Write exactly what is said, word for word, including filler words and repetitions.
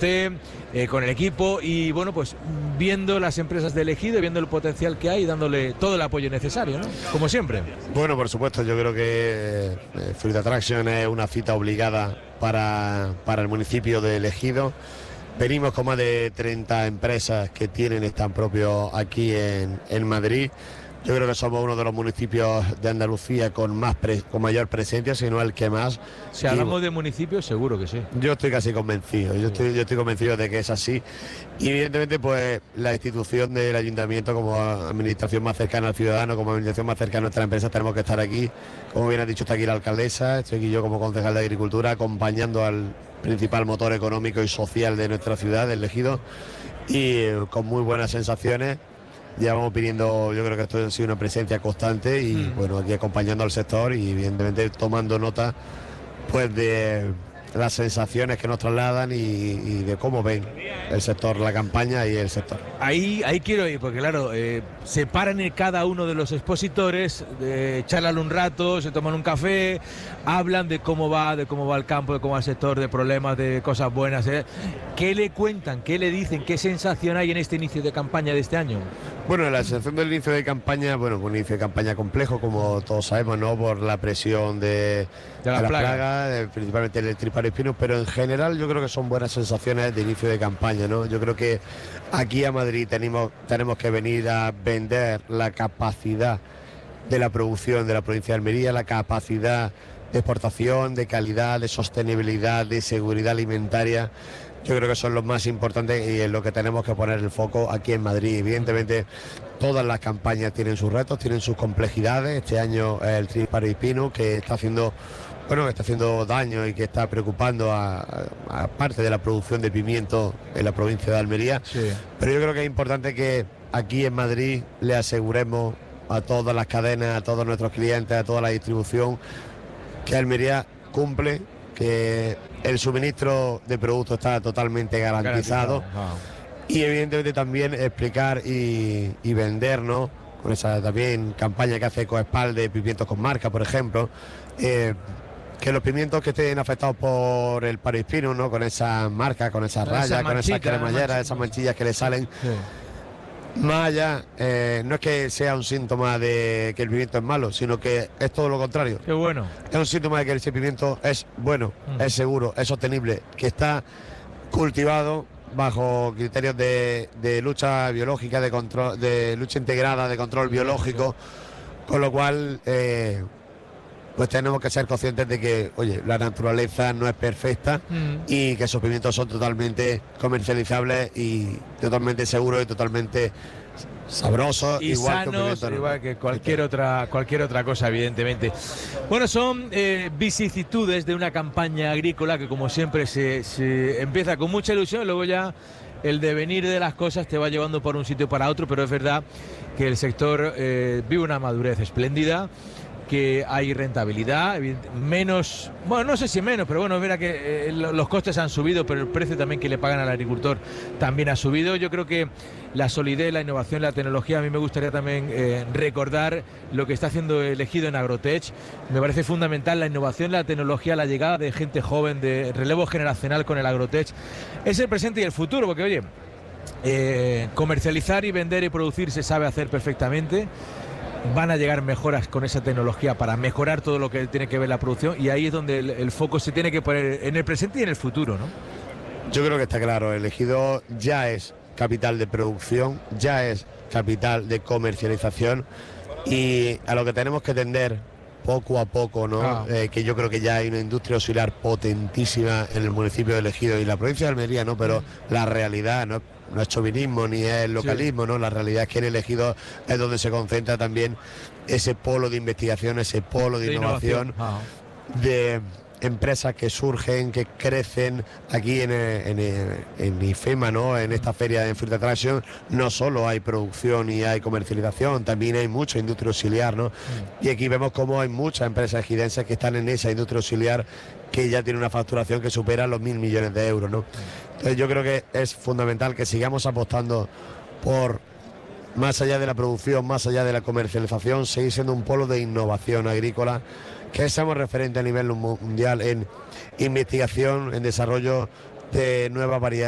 usted, eh, con el equipo y bueno, pues viendo las empresas de Ejido, viendo el potencial que hay y dándole todo el apoyo necesario, ¿no? Como siempre. Bueno, por supuesto, yo creo que eh, Fruit Attraction es una cita obligada para, para el municipio de Ejido. Venimos con más de treinta empresas que tienen stand propio aquí en, en Madrid. Yo creo que somos uno de los municipios de Andalucía con más pre, con mayor presencia, si no el que más. Si hablamos y, de municipios, seguro que sí. Yo estoy casi convencido, yo estoy, yo estoy convencido de que es así. Y evidentemente, pues la institución del ayuntamiento como administración más cercana al ciudadano, como administración más cercana a nuestras empresas, tenemos que estar aquí. Como bien ha dicho, está aquí la alcaldesa, estoy aquí yo como concejal de Agricultura, acompañando al principal motor económico y social de nuestra ciudad, del Ejido, y eh, con muy buenas sensaciones. Llevamos pidiendo, yo creo que esto ha sido una presencia constante y mm. bueno, aquí acompañando al sector y evidentemente tomando nota pues de las sensaciones que nos trasladan y, y de cómo ven el sector, la campaña y el sector. Ahí, ahí quiero ir, porque claro, eh, se paran en cada uno de los expositores, eh, charlan un rato, se toman un café, hablan de cómo va, de cómo va el campo, de cómo va el sector, de problemas, de cosas buenas. Eh. ¿Qué le cuentan? ¿Qué le dicen? ¿Qué sensación hay en este inicio de campaña de este año? Bueno, la sensación del inicio de campaña, bueno, un inicio de campaña complejo, como todos sabemos, ¿no? Por la presión de, de la, de la plaga, plaga de, principalmente el tripario espino, pero en general yo creo que son buenas sensaciones de inicio de campaña, ¿no? Yo creo que aquí a Madrid tenemos, tenemos que venir a vender la capacidad de la producción de la provincia de Almería, la capacidad de exportación, de calidad, de sostenibilidad, de seguridad alimentaria. Yo creo que son los más importantes y en lo que tenemos que poner el foco aquí en Madrid. Evidentemente, todas las campañas tienen sus retos, tienen sus complejidades. Este año el tripario espino, que está haciendo, bueno, que está haciendo daño y que está preocupando a, a, a parte de la producción de pimiento en la provincia de Almería. Sí. Pero yo creo que es importante que aquí en Madrid le aseguremos a todas las cadenas, a todos nuestros clientes, a toda la distribución, que Almería cumple, que el suministro de productos está totalmente garantizado, garantizado. Y evidentemente también explicar y, y vendernos con esa también campaña que hace Coespal de pimientos con marca, por ejemplo, eh, que los pimientos que estén afectados por el paro espino, ¿no? Con esas marcas, con esas con rayas, esa con esas cremalleras, manchita. esas manchillas que le salen. Sí. Más allá, eh, no es que sea un síntoma de que el pimiento es malo, sino que es todo lo contrario. Qué bueno. Es un síntoma de que ese pimiento es bueno, mm. es seguro, es sostenible, que está cultivado bajo criterios de, de lucha biológica, de control, de lucha integrada, de control biológico, con lo cual eh, pues tenemos que ser conscientes de que, oye, la naturaleza no es perfecta mm. y que esos pimientos son totalmente comercializables y totalmente seguros y totalmente sabrosos, y igual sanos, que, igual que cualquier otra cualquier otra cosa, evidentemente. Bueno, son eh, vicisitudes de una campaña agrícola que, como siempre, se, se empieza con mucha ilusión, luego ya el devenir de las cosas te va llevando por un sitio para otro, pero es verdad que el sector eh, vive una madurez espléndida, que hay rentabilidad, menos, bueno, no sé si menos, pero bueno, es verdad que eh, los costes han subido, pero el precio también que le pagan al agricultor también ha subido. Yo creo que la solidez, la innovación, la tecnología, a mí me gustaría también eh, recordar lo que está haciendo el Ejido en Agrotech. Me parece fundamental la innovación, la tecnología, la llegada de gente joven, de relevo generacional con el Agrotech. Es el presente y el futuro, porque oye, eh, comercializar y vender y producir se sabe hacer perfectamente. Van a llegar mejoras con esa tecnología para mejorar todo lo que tiene que ver la producción, y ahí es donde el, el foco se tiene que poner en el presente y en el futuro, ¿no? Yo creo que está claro, el Ejido ya es capital de producción, ya es capital de comercialización, y a lo que tenemos que tender poco a poco, ¿no? Ah. Eh, que yo creo que ya hay una industria auxiliar potentísima en el municipio de Ejido y la provincia de Almería, ¿no? Pero mm. la realidad no es no es chauvinismo ni es localismo, sí. ¿no? La realidad es que en el Ejido es donde se concentra también ese polo de investigación, ese polo de, de innovación, innovación. de empresas que surgen, que crecen aquí en, en, en IFEMA, ¿no? En esta feria de Fruit Attraction no solo hay producción y hay comercialización, también hay mucha industria auxiliar, ¿no? Mm. Y aquí vemos cómo hay muchas empresas ejidenses que están en esa industria auxiliar que ya tiene una facturación que supera los mil millones de euros, ¿no? Entonces yo creo que es fundamental que sigamos apostando por, más allá de la producción, más allá de la comercialización, seguir siendo un polo de innovación agrícola, que seamos referentes a nivel mundial en investigación, en desarrollo de nuevas variedades.